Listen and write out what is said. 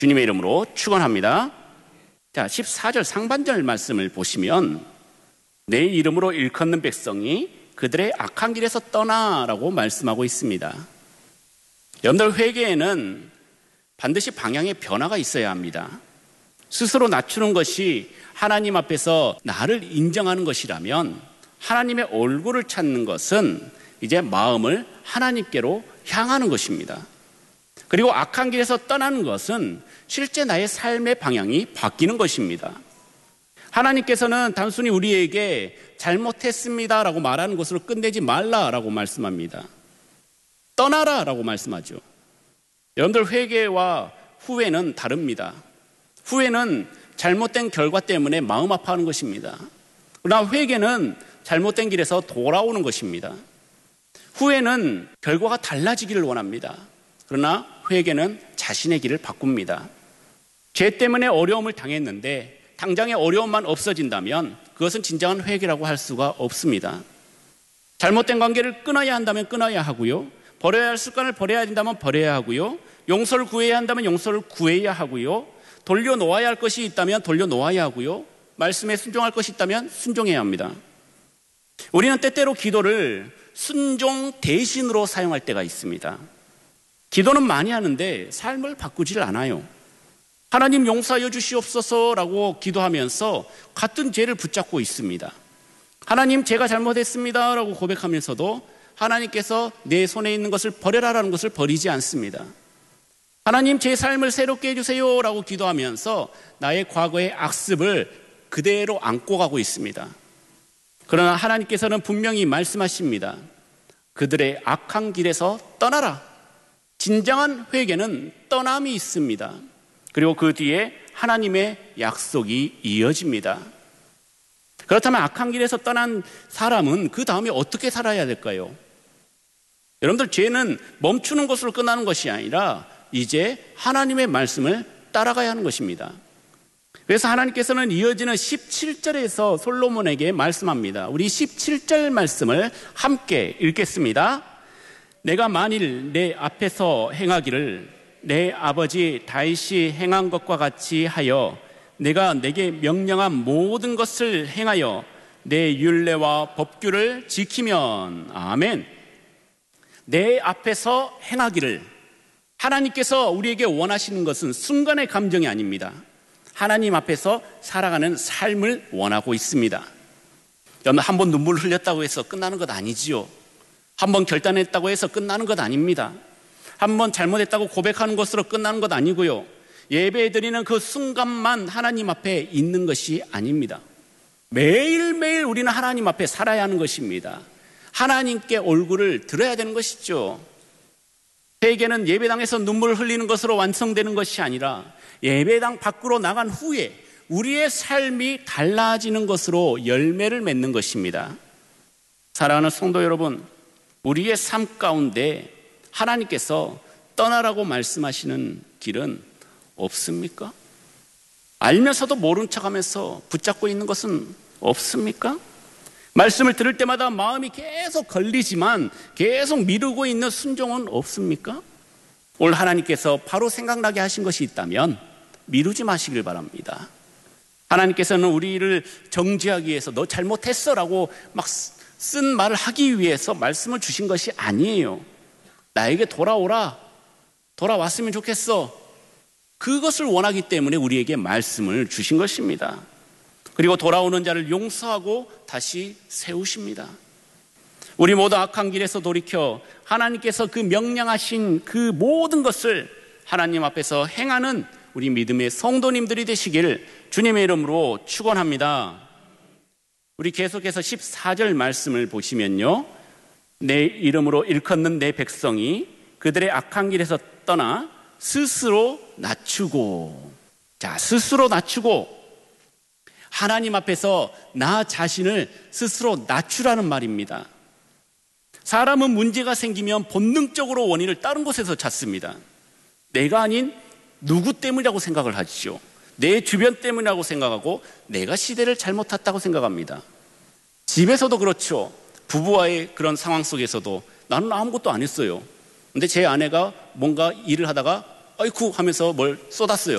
주님의 이름으로 축원합니다. 자, 14절 상반절 말씀을 보시면 내 이름으로 일컫는 백성이 그들의 악한 길에서 떠나라고 말씀하고 있습니다. 여러분들, 회개에는 반드시 방향의 변화가 있어야 합니다. 스스로 낮추는 것이 하나님 앞에서 나를 인정하는 것이라면 하나님의 얼굴을 찾는 것은 이제 마음을 하나님께로 향하는 것입니다. 그리고 악한 길에서 떠나는 것은 실제 나의 삶의 방향이 바뀌는 것입니다. 하나님께서는 단순히 우리에게 잘못했습니다라고 말하는 것으로 끝내지 말라라고 말씀합니다. 떠나라라고 말씀하죠. 여러분들, 회개와 후회는 다릅니다. 후회는 잘못된 결과 때문에 마음 아파하는 것입니다. 그러나 회개는 잘못된 길에서 돌아오는 것입니다. 후회는 결과가 달라지기를 원합니다. 그러나 회개는 자신의 길을 바꿉니다. 죄 때문에 어려움을 당했는데 당장의 어려움만 없어진다면 그것은 진정한 회개라고 할 수가 없습니다. 잘못된 관계를 끊어야 한다면 끊어야 하고요. 버려야 할 습관을 버려야 된다면 버려야 하고요. 용서를 구해야 한다면 용서를 구해야 하고요. 돌려놓아야 할 것이 있다면 돌려놓아야 하고요. 말씀에 순종할 것이 있다면 순종해야 합니다. 우리는 때때로 기도를 순종 대신으로 사용할 때가 있습니다. 기도는 많이 하는데 삶을 바꾸질 않아요. 하나님 용서하여 주시옵소서라고 기도하면서 같은 죄를 붙잡고 있습니다. 하나님, 제가 잘못했습니다 라고 고백하면서도 하나님께서 내 손에 있는 것을 버려라라는 것을 버리지 않습니다. 하나님, 제 삶을 새롭게 해주세요 라고 기도하면서 나의 과거의 악습을 그대로 안고 가고 있습니다. 그러나 하나님께서는 분명히 말씀하십니다. 그들의 악한 길에서 떠나라. 진정한 회개는 떠남이 있습니다. 그리고 그 뒤에 하나님의 약속이 이어집니다. 그렇다면 악한 길에서 떠난 사람은 그 다음에 어떻게 살아야 될까요? 여러분들, 죄는 멈추는 것으로 끝나는 것이 아니라 이제 하나님의 말씀을 따라가야 하는 것입니다. 그래서 하나님께서는 이어지는 17절에서 솔로몬에게 말씀합니다. 우리 17절 말씀을 함께 읽겠습니다. 내가 만일 내 앞에서 행하기를 내 아버지 다윗이 행한 것과 같이 하여 내가 내게 명령한 모든 것을 행하여 내 율례와 법규를 지키면, 아멘. 내 앞에서 행하기를, 하나님께서 우리에게 원하시는 것은 순간의 감정이 아닙니다. 하나님 앞에서 살아가는 삶을 원하고 있습니다. 여러분, 한번 눈물 흘렸다고 해서 끝나는 것 아니지요. 한번 결단했다고 해서 끝나는 것 아닙니다. 한번 잘못했다고 고백하는 것으로 끝나는 것 아니고요. 예배드리는 그 순간만 하나님 앞에 있는 것이 아닙니다. 매일매일 우리는 하나님 앞에 살아야 하는 것입니다. 하나님께 얼굴을 들어야 되는 것이죠. 회개는 예배당에서 눈물을 흘리는 것으로 완성되는 것이 아니라 예배당 밖으로 나간 후에 우리의 삶이 달라지는 것으로 열매를 맺는 것입니다. 사랑하는 성도 여러분, 우리의 삶 가운데 하나님께서 떠나라고 말씀하시는 길은 없습니까? 알면서도 모른 척하면서 붙잡고 있는 것은 없습니까? 말씀을 들을 때마다 마음이 계속 걸리지만 계속 미루고 있는 순종은 없습니까? 오늘 하나님께서 바로 생각나게 하신 것이 있다면 미루지 마시길 바랍니다. 하나님께서는 우리를 정죄하기 위해서 너 잘못했어 라고 막 쓴 말을 하기 위해서 말씀을 주신 것이 아니에요. 나에게 돌아오라, 돌아왔으면 좋겠어, 그것을 원하기 때문에 우리에게 말씀을 주신 것입니다. 그리고 돌아오는 자를 용서하고 다시 세우십니다. 우리 모두 악한 길에서 돌이켜 하나님께서 그 명령하신 그 모든 것을 하나님 앞에서 행하는 우리 믿음의 성도님들이 되시길 주님의 이름으로 축원합니다. 우리 계속해서 14절 말씀을 보시면요, 내 이름으로 일컫는 내 백성이 그들의 악한 길에서 떠나 스스로 낮추고, 자, 스스로 낮추고, 하나님 앞에서 나 자신을 스스로 낮추라는 말입니다. 사람은 문제가 생기면 본능적으로 원인을 다른 곳에서 찾습니다. 내가 아닌 누구 때문이라고 생각을 하시죠. 내 주변 때문이라고 생각하고 내가 시대를 잘못 탔다고 생각합니다. 집에서도 그렇죠. 부부와의 그런 상황 속에서도 나는 아무것도 안 했어요. 근데 제 아내가 뭔가 일을 하다가 어이쿠 하면서 뭘 쏟았어요.